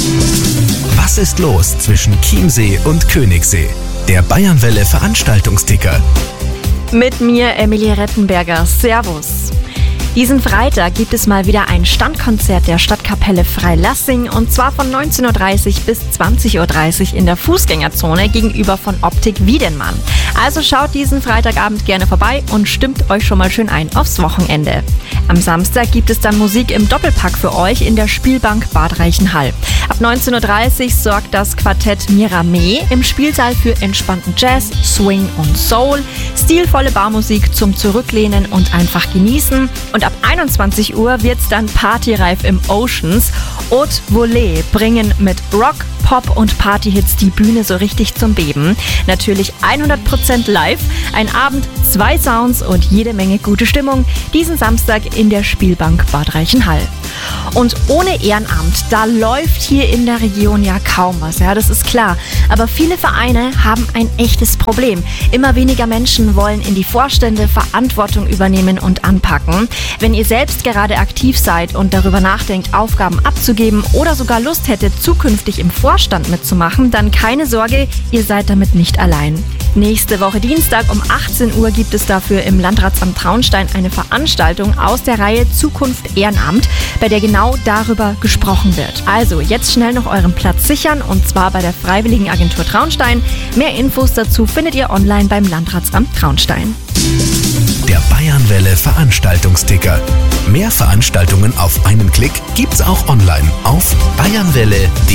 Was ist los zwischen Chiemsee und Königssee? Der Bayernwelle Veranstaltungsticker. Mit mir Emilie Rettenberger. Servus. Diesen Freitag gibt es mal wieder ein Standkonzert der Stadtkapelle Freilassing und zwar von 19.30 Uhr bis 20.30 Uhr in der Fußgängerzone gegenüber von Optik Wiedenmann. Also schaut diesen Freitagabend gerne vorbei und stimmt euch schon mal schön ein aufs Wochenende. Am Samstag gibt es dann Musik im Doppelpack für euch in der Spielbank Bad Reichenhall. Ab 19.30 Uhr sorgt das Quartett Mirame im Spielsaal für entspannten Jazz, Swing und Soul, stilvolle Barmusik zum Zurücklehnen und einfach genießen. Und ab 21 Uhr wird's dann partyreif im Oceans. Haute Volée bringen mit Rock, Pop und Partyhits die Bühne so richtig zum Beben. Natürlich 100% live, ein Abend, 2 Sounds und jede Menge gute Stimmung. Diesen Samstag in der Spielbank Bad Reichenhall. Und ohne Ehrenamt, da läuft hier in der Region ja kaum was, ja, das ist klar. Aber viele Vereine haben ein echtes Problem. Immer weniger Menschen wollen in die Vorstände Verantwortung übernehmen und anpacken. Wenn ihr selbst gerade aktiv seid und darüber nachdenkt, Aufgaben abzugeben oder sogar Lust hättet, zukünftig im Vorstand mitzumachen, dann keine Sorge, ihr seid damit nicht allein. Nächste Woche Dienstag um 18 Uhr gibt es dafür im Landratsamt Traunstein eine Veranstaltung aus der Reihe Zukunft Ehrenamt, bei der genau darüber gesprochen wird. Also jetzt schnell noch euren Platz sichern und zwar bei der Freiwilligenagentur Traunstein. Mehr Infos dazu findet ihr online beim Landratsamt Traunstein. Der Bayernwelle Veranstaltungsticker. Mehr Veranstaltungen auf einen Klick gibt's auch online auf bayernwelle.de.